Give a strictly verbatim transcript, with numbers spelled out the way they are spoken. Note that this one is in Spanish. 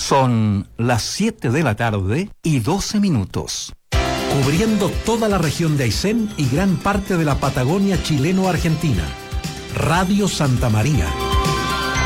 Son las siete de la tarde y doce minutos. Cubriendo toda la región de Aysén y gran parte de la Patagonia chileno-argentina. Radio Santa María.